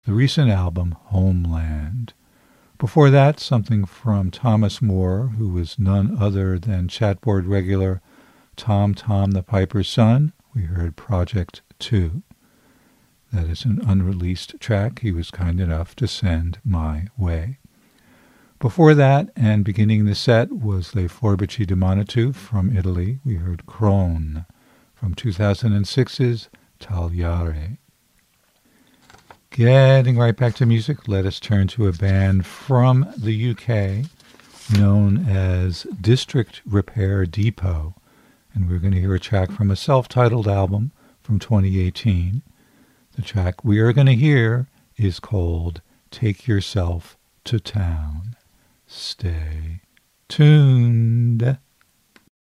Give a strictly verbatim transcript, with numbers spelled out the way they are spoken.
the recent album Homeland. Before that, something from Thomas Moore, who was none other than Chatboard regular Tom Tom the Piper's son. We heard Project two. That is an unreleased track he was kind enough to send my way. Before that, and beginning the set, was Le Forbici di Manitou from Italy. We heard Crone from two thousand six's Tagliare. Getting right back to music, let us turn to a band from the U K known as District Repair Depot. And we're going to hear a track from a self-titled album from twenty eighteen. The track we are going to hear is called Take Yourself to Town. Stay tuned.